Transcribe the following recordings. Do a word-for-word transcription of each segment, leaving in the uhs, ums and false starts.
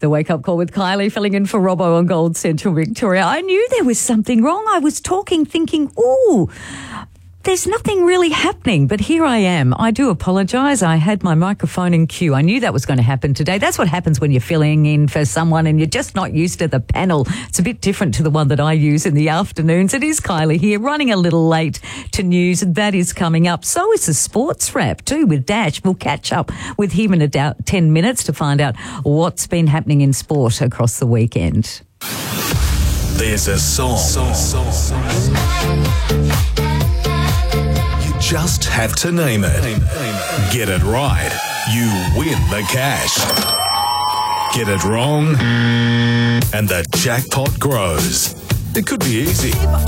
The wake-up call with Kylie filling in for Robbo on Gold Central Victoria. I knew there was something wrong. I was talking, thinking, ooh, there's nothing really happening, but here I am. I do apologise. I had my microphone in queue. I knew that was going to happen today. That's what happens when you're filling in for someone and you're just not used to the panel. It's a bit different to the one that I use in the afternoons. It is Kylie here, running a little late to news. That is coming up. So is the sports wrap too with Dash. We'll catch up with him in about ten minutes to find out what's been happening in sport across the weekend. There's a song. song, song, song. Just have to name it. Get it right, you win the cash. Get it wrong, and the jackpot grows. It could be easy.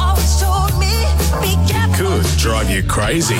It could drive you crazy.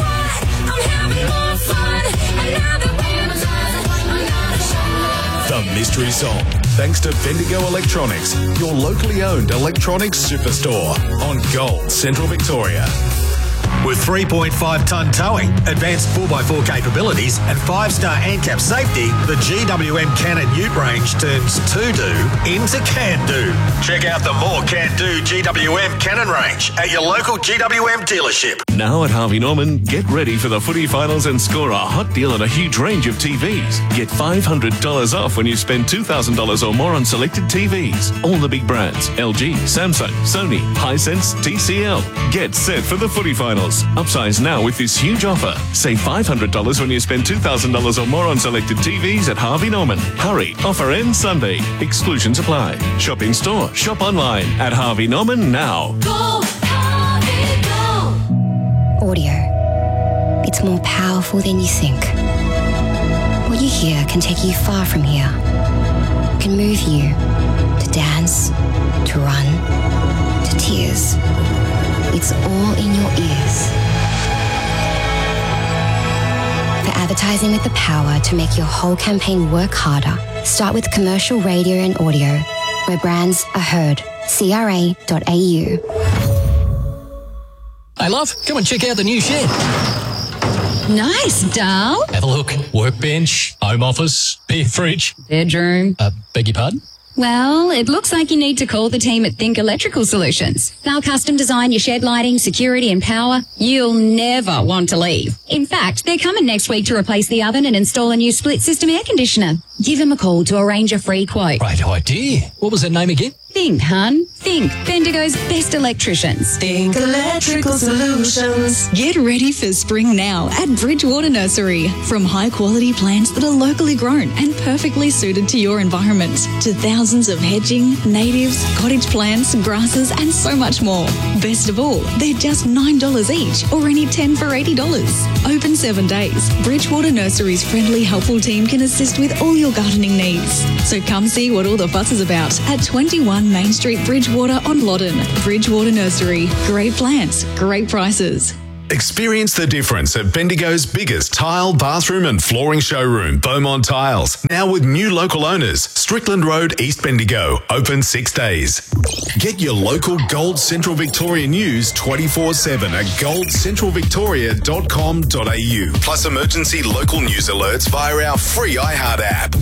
The mystery song, thanks to Bendigo Electronics, your locally owned electronics superstore on Gold Central Victoria. With three point five tonne towing, advanced four by four capabilities and five star ANCAP safety, the G W M Cannon Ute range turns to-do into can-do. Check out the more can-do G W M Cannon range at your local G W M dealership. Now at Harvey Norman, get ready for the footy finals and score a hot deal on a huge range of T Vs. Get five hundred dollars off when you spend two thousand dollars or more on selected T Vs. All the big brands, L G, Samsung, Sony, Hisense, T C L. Get set for the footy finals. Upsize now with this huge offer. Save five hundred dollars when you spend two thousand dollars or more on selected T Vs at Harvey Norman. Hurry, offer ends Sunday. Exclusions apply. Shop in store, shop online at Harvey Norman now. Go, Harvey, go. Audio. It's more powerful than you think. What you hear can take you far from here. It can move you to dance, to run, to tears. It's all in your ears. For advertising with the power to make your whole campaign work harder, start with commercial radio and audio, where brands are heard. C R A dot A U. Hey, love, come and check out the new shed. Nice, doll. Have a look. Workbench, home office, beer fridge. Bedroom. Uh, beg your pardon? Well, it looks like you need to call the team at Think Electrical Solutions. They'll custom design your shed lighting, security and power. You'll never want to leave. In fact, they're coming next week to replace the oven and install a new split system air conditioner. Give them a call to arrange a free quote. Great idea. What was her name again? Think, hun. Think. Bendigo's best electricians. Think Electrical Solutions. Get ready for spring now at Bridgewater Nursery. From high-quality plants that are locally grown and perfectly suited to your environment, to thousands of hedging, natives, cottage plants, grasses, and so much more. Best of all, they're just nine dollars each, or any ten for eighty dollars. Open seven days. Bridgewater Nursery's friendly, helpful team can assist with all your gardening needs. So come see what all the fuss is about at twenty-one Main Street, Bridgewater on Loddon. Bridgewater Nursery. Great plants, great prices. Experience the difference at Bendigo's biggest tile, bathroom and flooring showroom, Beaumont Tiles. Now with new local owners, Strickland Road, East Bendigo, open six days. Get your local Gold Central Victoria news twenty-four seven at gold central victoria dot com dot a u. Plus emergency local news alerts via our free iHeart app.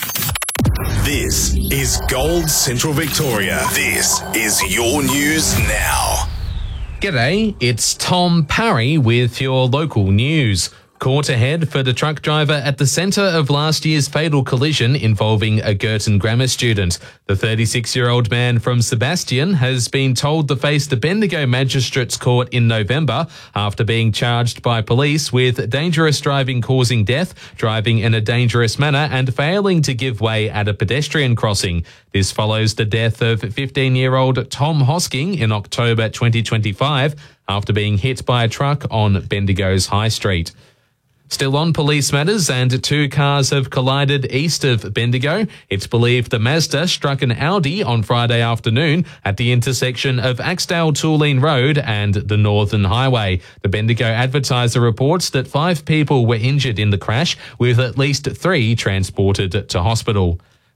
This is Gold Central Victoria. This is your news now. G'day, it's Tom Parry with your local news. Court ahead for the truck driver at the centre of last year's fatal collision involving a Girton Grammar student. The thirty-six-year-old man from Sebastian has been told to face the Bendigo Magistrates Court in November after being charged by police with dangerous driving causing death, driving in a dangerous manner and failing to give way at a pedestrian crossing. This follows the death of fifteen-year-old Tom Hosking in October twenty twenty-five after being hit by a truck on Bendigo's High Street. Still on police matters, and two cars have collided east of Bendigo. It's believed the Mazda struck an Audi on Friday afternoon at the intersection of Axdale-Tooleen Road and the Northern Highway. The Bendigo Advertiser reports that five people were injured in the crash, with at least three transported to hospital.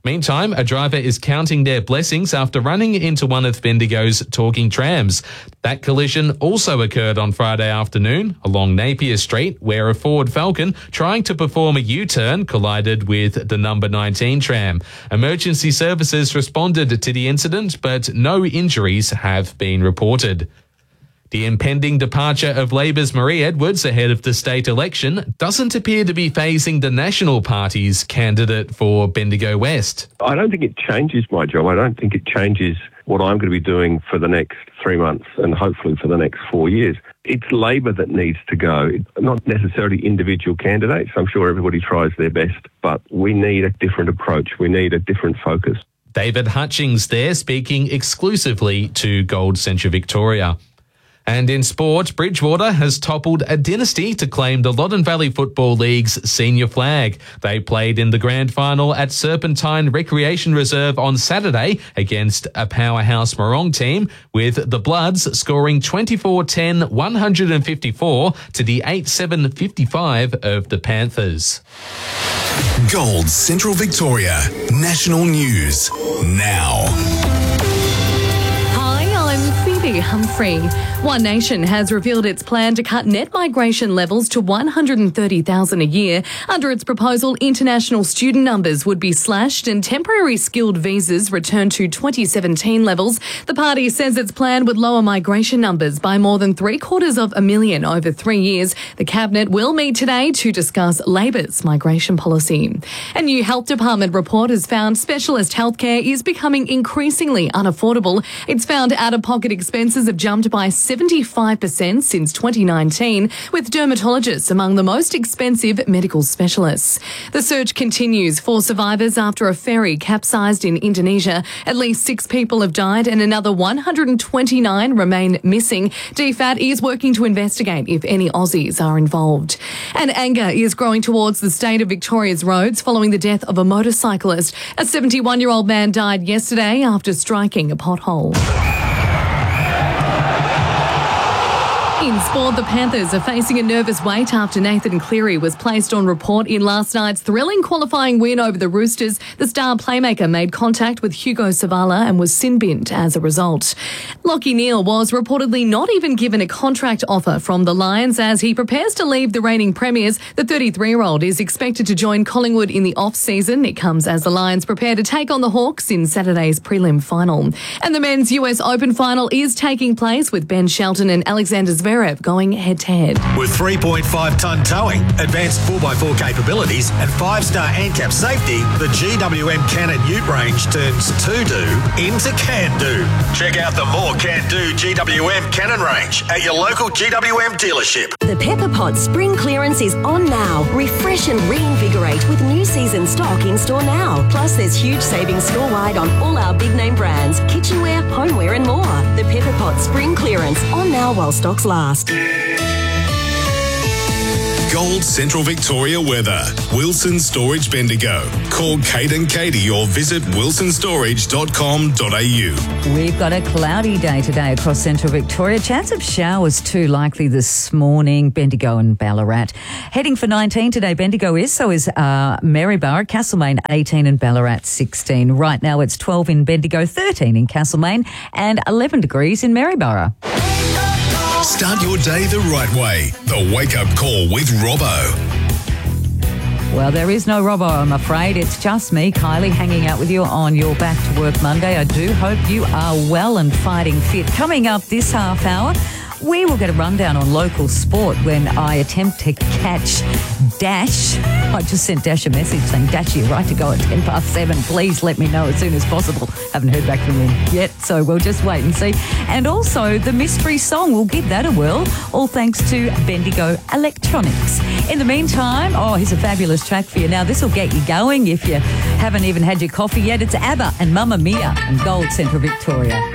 Meantime, a driver is counting their blessings after running into one of Bendigo's talking trams. That collision also occurred on Friday afternoon along Napier Street, where a Ford Falcon trying to perform a U-turn collided with the number nineteen tram. Emergency services responded to the incident, but no injuries have been reported. The impending departure of Labor's Marie Edwards ahead of the state election doesn't appear to be phasing the National Party's candidate for Bendigo West. I don't think it changes my job. I don't think it changes what I'm going to be doing for the next three months and hopefully for the next four years. It's Labor that needs to go, not necessarily individual candidates. I'm sure everybody tries their best, but we need a different approach. We need a different focus. David Hutchings there, speaking exclusively to Gold Central Victoria. And in sport, Bridgewater has toppled a dynasty to claim the Loddon Valley Football League's senior flag. They played in the grand final at Serpentine Recreation Reserve on Saturday against a powerhouse Morong team, with the Bloods scoring twenty-four ten one fifty-four to the eight seven fifty-five of the Panthers. Gold Central Victoria National News now. Humphrey. One Nation has revealed its plan to cut net migration levels to one hundred thirty thousand a year. Under its proposal, international student numbers would be slashed and temporary skilled visas returned to twenty seventeen levels. The party says its plan would lower migration numbers by more than three quarters of a million over three years. The Cabinet will meet today to discuss Labor's migration policy. A new Health Department report has found specialist healthcare is becoming increasingly unaffordable. It's found out-of-pocket expenses have jumped by seventy-five percent since twenty nineteen, with dermatologists among the most expensive medical specialists. The search continues for survivors after a ferry capsized in Indonesia. At least six people have died and another one hundred twenty-nine remain missing. D F A T is working to investigate if any Aussies are involved. And anger is growing towards the state of Victoria's roads following the death of a motorcyclist. A seventy-one-year-old man died yesterday after striking a pothole. In sport, the Panthers are facing a nervous wait after Nathan Cleary was placed on report in last night's thrilling qualifying win over the Roosters. The star playmaker made contact with Hugo Savala and was sin-binned as a result. Lachie Neale was reportedly not even given a contract offer from the Lions as he prepares to leave the reigning premiers. The thirty-three-year-old is expected to join Collingwood in the off-season. It comes as the Lions prepare to take on the Hawks in Saturday's prelim final. And the men's U S Open final is taking place with Ben Shelton and Alexander Zverev going head-to-head. With three point five tonne towing, advanced four by four capabilities and five-star ANCAP safety, the G W M Cannon Ute range turns to-do into can-do. Check out the more can-do G W M Cannon range at your local G W M dealership. The Pepper Pot Spring Clearance is on now. Refresh and reinvigorate with new season stock in store now. Plus, there's huge savings store-wide on all our big-name brands, kitchenware, homeware and more. The Pepper Pot Spring Clearance on now while stocks last. Gold Central Victoria weather. Wilson Storage Bendigo. Call Kate and Katie or visit wilson storage dot com dot a u. We've got a cloudy day today across Central Victoria. Chance of showers too likely this morning, Bendigo and Ballarat. Heading for nineteen today, Bendigo is, so is uh, Maryborough, Castlemaine eighteen and Ballarat sixteen. Right now it's twelve in Bendigo, thirteen in Castlemaine and eleven degrees in Maryborough. Start your day the right way. The Wake Up Call with Robbo. Well, there is no Robbo, I'm afraid. It's just me, Kylie, hanging out with you on your Back to Work Monday. I do hope you are well and fighting fit. Coming up this half hour, we will get a rundown on local sport when I attempt to catch Dash. I just sent Dash a message saying, Dash, you're right to go at ten past seven. Please let me know as soon as possible. Haven't heard back from him yet, so we'll just wait and see. And also the mystery song, we'll give that a whirl, all thanks to Bendigo Electronics. In the meantime, oh, here's a fabulous track for you. Now, this will get you going if you haven't even had your coffee yet. It's ABBA and Mamma Mia and Gold Central Victoria.